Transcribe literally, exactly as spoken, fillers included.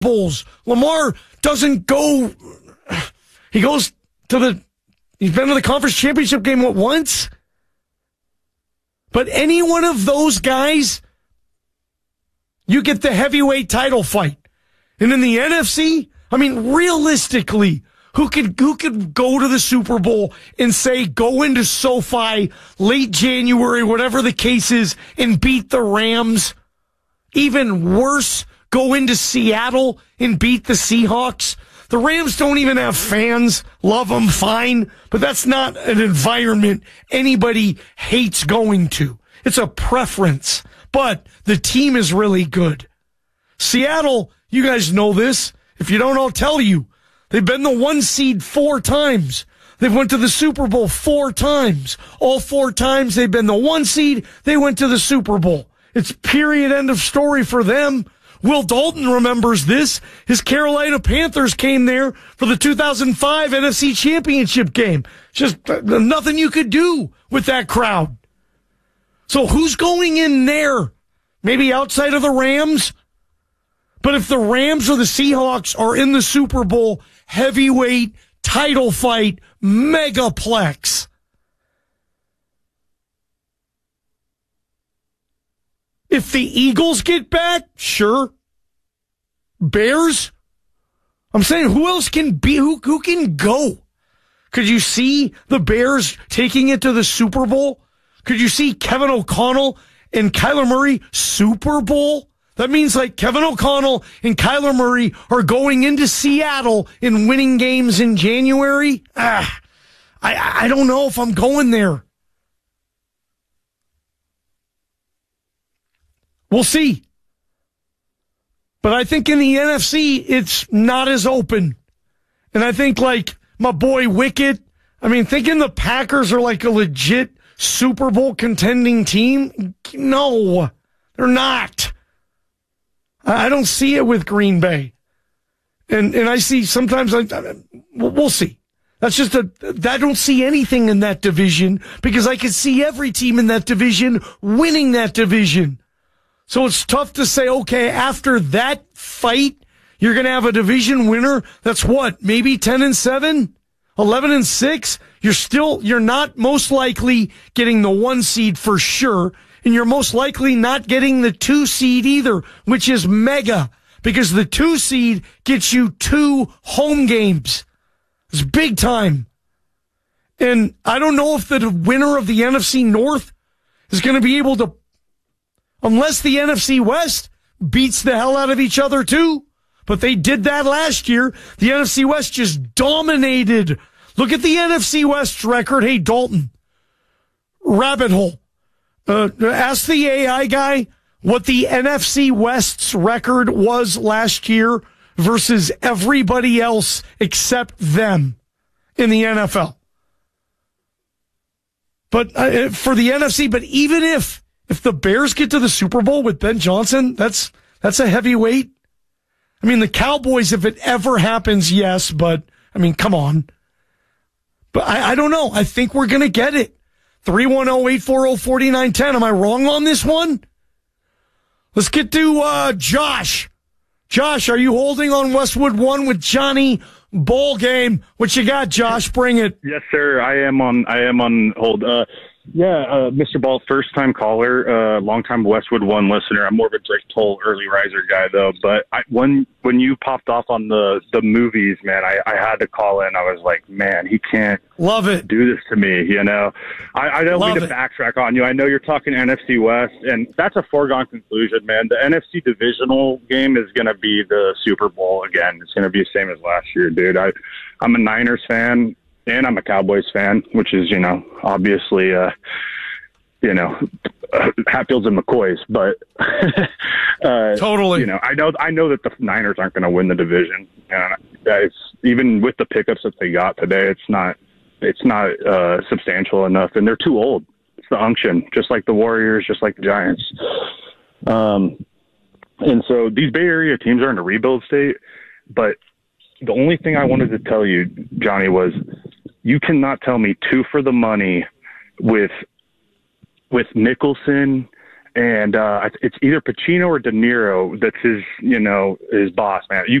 Bowls. Lamar doesn't go. He goes to the. He's been to the conference championship game what, once? But any one of those guys, you get the heavyweight title fight. And in the N F C, I mean, realistically, who could who could go to the Super Bowl and say, go into SoFi late January, whatever the case is, and beat the Rams? Even worse, go into Seattle and beat the Seahawks? The Rams don't even have fans. Love them, fine. But that's not an environment anybody hates going to. It's a preference. But the team is really good. Seattle, you guys know this. If you don't, I'll tell you. They've been the one seed four times. They've went to the Super Bowl four times. All four times they've been the one seed, they went to the Super Bowl. It's period, end of story for them. Will Dalton remembers this. His Carolina Panthers came there for the two thousand five N F C Championship game. Just nothing you could do with that crowd. So who's going in there? Maybe outside of the Rams? But if the Rams or the Seahawks are in the Super Bowl, heavyweight, title fight, megaplex. If the Eagles get back, sure. Bears? I'm saying who else can be, who, who can go? Could you see the Bears taking it to the Super Bowl? Could you see Kevin O'Connell and Kyler Murray Super Bowl? That means like Kevin O'Connell and Kyler Murray are going into Seattle and winning games in January? Ah, I, I don't know if I'm going there. We'll see. But I think in the N F C, it's not as open. And I think like my boy Wicket, I mean, thinking the Packers are like a legit Super Bowl contending team? No, they're not. I don't see it with Green Bay. And and I see sometimes, I, we'll see. That's just a, I don't see anything in that division because I can see every team in that division winning that division. So it's tough to say, okay, after that fight, you're going to have a division winner. That's what, maybe ten and seven, eleven and six. You're still, you're not most likely getting the one seed for sure. And you're most likely not getting the two seed either, which is mega because the two seed gets you two home games. It's big time. And I don't know if the winner of the N F C North is going to be able to, unless the N F C West beats the hell out of each other too. But they did that last year. The N F C West just dominated. Look at the N F C West record. Hey, Dalton, rabbit hole. Uh, ask the A I guy what the N F C West's record was last year versus everybody else except them in the N F L. But uh, for the N F C, but even if if the Bears get to the Super Bowl with Ben Johnson, that's that's a heavyweight. I mean, the Cowboys, if it ever happens, yes, but I mean, come on. But I, I don't know. I think we're going to get it. three one zero, eight four zero, four nine one zero. Am I wrong on this one? Let's get to uh, Josh. Josh, are you holding on Westwood one with Johnny Ball Game? What you got, Josh? Bring it. Yes, sir. I am on. I am on hold. Uh, yeah, uh, Mister Ball, first time caller, uh, long time Westwood One listener. I'm more of a Drake Toll early riser guy though. But I, when when you popped off on the the movies, man, I, I had to call in. I was like, man, he can't love it do this to me. You know, I, I don't love mean to it. backtrack on you. I know you're talking N F C West, and that's a foregone conclusion, man. The N F C divisional game is going to be the Super Bowl again. It's going to be the same as last year, dude. I I'm a Niners fan. And I'm a Cowboys fan, which is, you know, obviously, uh, you know, uh, Hatfields and McCoys. But uh, totally, you know, I know I know that the Niners aren't going to win the division. And it's even with the pickups that they got today, it's not it's not uh, substantial enough, and they're too old. It's the unction, just like the Warriors, just like the Giants. Um, and so these Bay Area teams are in a rebuild state, but the only thing I wanted to tell you, Johnny, was you cannot tell me two for the money with with Nicholson and uh, it's either Pacino or De Niro that's his, you know, his boss, man. You